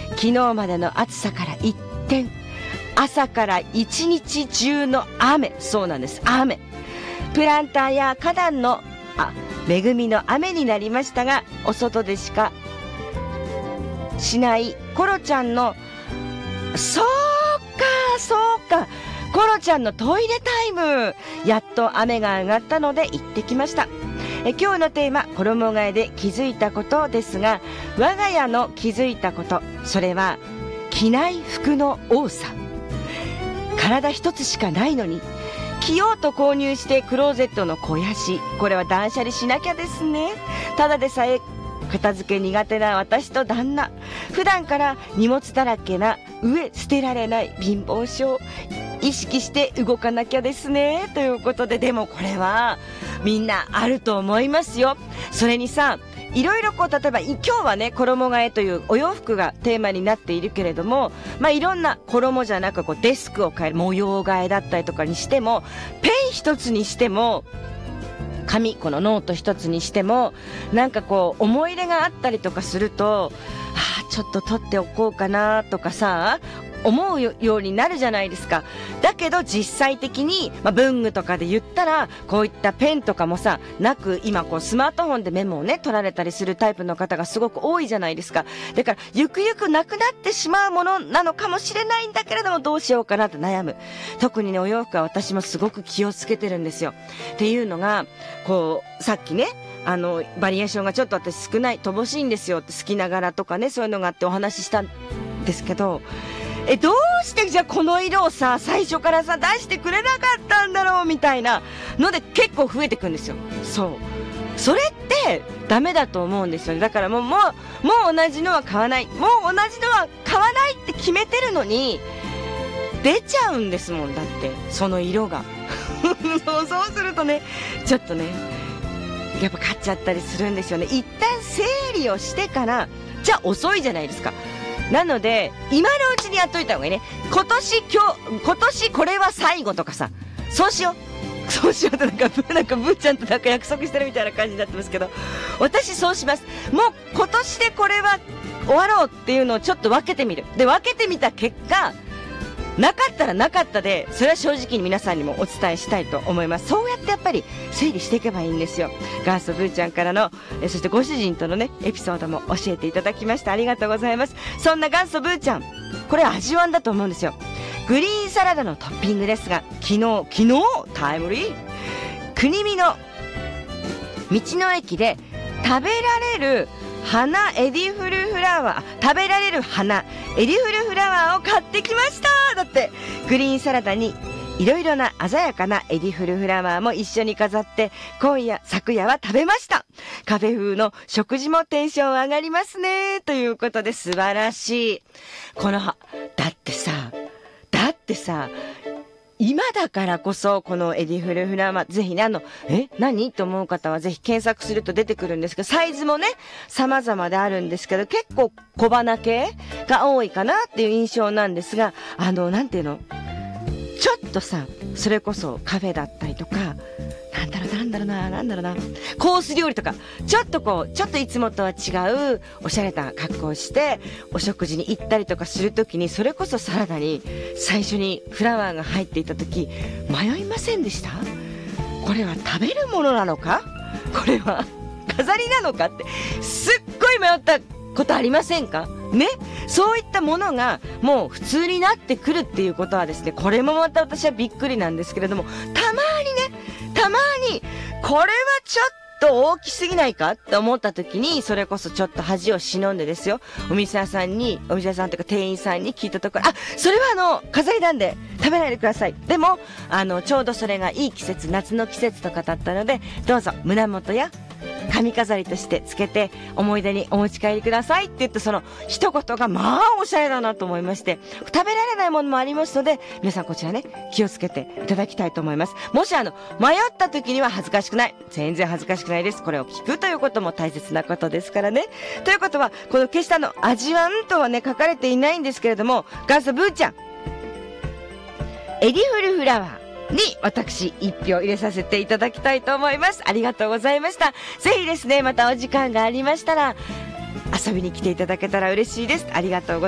昨日までの暑さから一転、朝から一日中の雨。そうなんです、雨。プランターや花壇の恵みの雨になりましたが、お外でしかしないコロちゃんの、そうかコロちゃんのトイレタイム、やっと雨が上がったので行ってきました。今日のテーマ、衣替えで気づいたことですが、我が家の気づいたこと、それは着ない服の多さ。体一つしかないのに着ようと購入してクローゼットの肥やし、これは断捨離しなきゃですね。ただでさえ片付け苦手な私と旦那、普段から荷物だらけな上捨てられない貧乏症、意識して動かなきゃですね。ということで、でもこれはみんなあると思いますよ。それにさ、いろいろ例えば今日はね、衣替えというお洋服がテーマになっているけれども、いろんな衣じゃなくデスクを変える模様替えだったりとかにしても、ペン一つにしても、紙、このノート一つにしても、なんか思い入れがあったりとかすると、ちょっと取っておこうかなとかさ、思うようになるじゃないですか。だけど実際的に、文具とかで言ったら、こういったペンとかもさ、なく、今スマートフォンでメモをね、取られたりするタイプの方がすごく多いじゃないですか。だから、ゆくゆくなくなってしまうものなのかもしれないんだけれども、どうしようかなって悩む。特にね、お洋服は私もすごく気をつけてるんですよ。っていうのが、さっきね、バリエーションがちょっと私少ない、乏しいんですよって、好きな柄とかね、そういうのがあってお話ししたんですけど、どうしてじゃあこの色をさ、最初からさ、出してくれなかったんだろうみたいなので結構増えてくんですよ。そう。それってダメだと思うんですよね。だからもう同じのは買わない。もう同じのは買わないって決めてるのに、出ちゃうんですもん。だって、その色が。そうするとね、ちょっとね、やっぱ買っちゃったりするんですよね。一旦整理をしてから、じゃあ遅いじゃないですか。なので、今のうちにやっといた方がいいね。今年これは最後とかさ、そうしようってなんかブーちゃんとなんか約束してるみたいな感じになってますけど、私そうします。もう今年でこれは終わろうっていうのをちょっと分けてみる。で、分けてみた結果、なかったらなかったで、それは正直に皆さんにもお伝えしたいと思います。そうやってやっぱり整理していけばいいんですよ。元祖ブーちゃんからの、そしてご主人とのね、エピソードも教えていただきました。ありがとうございます。そんな元祖ブーちゃん、これ味わんだと思うんですよ。グリーンサラダのトッピングですが、昨日タイムリー、国見の道の駅で食べられる花エディフルフラワー、食べられる花エディフルフラワーを買ってきました。だってグリーンサラダにいろいろな鮮やかなエディフルフラワーも一緒に飾って、昨夜は食べました。カフェ風の食事もテンション上がりますね。ということで素晴らしい。だってさ、今だからこそ、このエディフルフラワー、ぜひね、何と思う方はぜひ検索すると出てくるんですけど、サイズもね、様々であるんですけど、結構小花系が多いかなっていう印象なんですが、なんていうの？ちょっとさ、それこそカフェだったりとか、なんだろうな、コース料理とか、ちょっといつもとは違うおしゃれな格好をしてお食事に行ったりとかするときに、それこそサラダに最初にフラワーが入っていたとき、迷いませんでした？これは食べるものなのか？これは飾りなのかって、すっごい迷ったことありませんかね。そういったものがもう普通になってくるっていうことはですね、これもまた私はびっくりなんですけれども、たまにこれはちょっと大きすぎないかって思った時に、それこそちょっと恥を忍んでですよ、お店屋さんというか店員さんに聞いたところ、それは飾りなんで食べないでください。でもちょうどそれがいい季節、夏の季節とかだったので、どうぞ胸元や髪飾りとしてつけて思い出にお持ち帰りくださいって言って、その一言がおしゃれだなと思いまして、食べられないものもありますので、皆さんこちらね、気をつけていただきたいと思います。もし迷った時には恥ずかしくない、全然恥ずかしくないです。これを聞くということも大切なことですからね。ということは、この決した味わんとはね書かれていないんですけれども、元祖ブーちゃんエディフルフラワーに私1票入れさせていただきたいと思います。ありがとうございました。ぜひですね、またお時間がありましたら遊びに来ていただけたら嬉しいです。ありがとうございます。